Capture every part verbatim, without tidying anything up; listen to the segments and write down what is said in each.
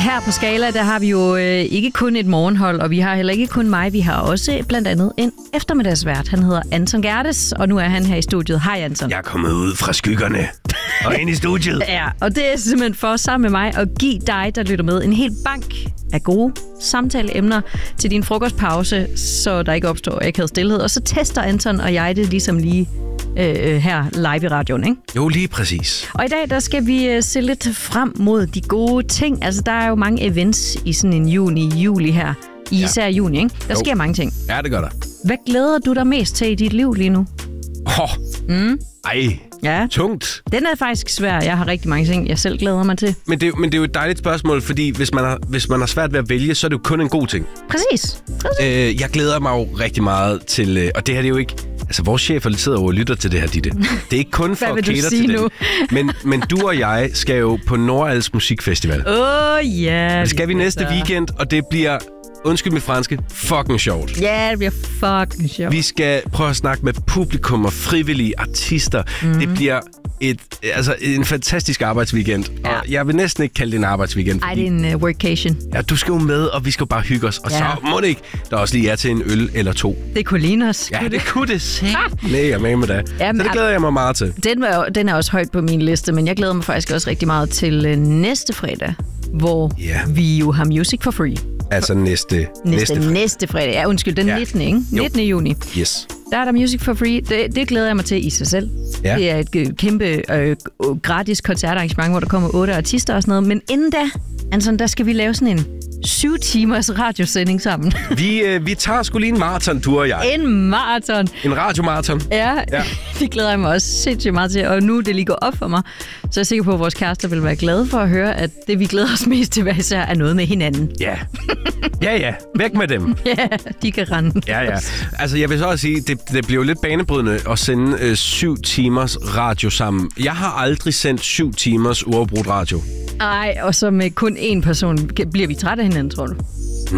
Her på Skala, der har vi jo øh, ikke kun et morgenhold, og vi har heller ikke kun mig. Vi har også blandt andet en eftermiddagsvært. Han hedder Anton Gerdes, og nu er han her i studiet. Hej, Anton. Jeg er kommet ud fra skyggerne og ind i studiet. Ja, og det er simpelthen for sammen med mig at give dig, der lytter med, en hel bank af gode samtaleemner til din frokostpause, så der ikke opstår akavet stillhed. Og så tester Anton og jeg det ligesom lige øh, her live i radioen, ikke? Jo, lige præcis. Og i dag, der skal vi øh, se lidt frem mod de gode ting. Altså, der er jo mange events i sådan en juni-juli her. I især Ja. juni, ikke? Der Jo. sker mange ting. Ja, det gør der. Hvad glæder du dig mest til i dit liv lige nu? Åh, oh. Mm. Ej, Ja, tungt. den er faktisk svær. Jeg har rigtig mange ting, jeg selv glæder mig til. Men det, men det er jo et dejligt spørgsmål, fordi hvis man, har, hvis man har svært ved at vælge, så er det jo kun en god ting. Præcis. Præcis. Øh, jeg glæder mig jo rigtig meget til, øh, og det her det er jo ikke... Altså, vores chefer sidder over og lytter til det her, Ditte. Det er ikke kun for at cater til nu? dem. Men, men du og jeg skal jo på Nordals Musikfestival. Åh, oh, ja. Yeah, det skal vi næste weekend, og det bliver... Undskyld mit franske, fucking sjovt. Ja, det bliver fucking sjovt. Vi skal prøve at snakke med publikum og frivillige artister. Mm. Det bliver et, altså en fantastisk arbejdsweekend. Ja. Og jeg vil næsten ikke kalde det en arbejdsweekend. Ej, det er en uh, workation. Ja, du skal jo med, og vi skal jo bare hygge os. Og ja. så må det ikke, der også lige er til en øl eller to. Det kunne ligne os. Ja, det, det kunne det se. Nej, jeg med med det. Jamen, så det glæder jeg mig meget til. Den, var, den er også højt på min liste, men jeg glæder mig faktisk også rigtig meget til uh, næste fredag, hvor Yeah. vi jo har Music for Free. Altså næste, Næste, næste fredag. næste fredag. Ja, undskyld, den Ja. nittende, ikke? nittende juni. Yes. Der er der Music for Free. Det, det glæder jeg mig til i sig selv. Ja. Det er et øh, kæmpe øh, gratis koncertarrangement, hvor der kommer otte artister og sådan noget. Men inden da, Anton, der skal vi lave sådan en syv timers radiosending sammen. Vi, øh, vi tager sgu lige en maraton, du og jeg. En maraton. En radiomaraton. Ja, Ja. det glæder jeg mig også sindssygt meget til. Og nu det lige går op for mig, så er jeg sikker på, at vores kærester vil være glade for at høre, at det, vi glæder os mest til hver især, er noget med hinanden. Ja. Ja, ja. Væk med dem. Ja, de kan rende. Ja, ja. Altså, jeg vil så også sige, det, det bliver jo lidt banebrydende at sende øh, syv timers radio sammen. Jeg har aldrig sendt syv timers uafbrudt radio. Ej, og så med kun én person. Bliver vi trætte af hinanden, tror du? Mm,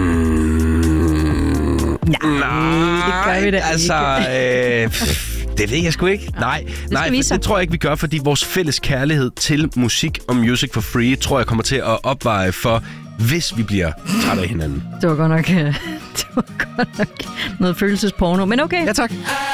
Nej, det gør vi da altså, ikke. Øh, pff, det ved jeg sgu ikke. Nej, nej vi for så. det tror jeg ikke, vi gør, fordi vores fælles kærlighed til musik og Music for Free, tror jeg kommer til at opveje for, hvis vi bliver trætte af hinanden. Det var godt nok, det var godt nok noget følelsesporno, men okay. Ja, tak.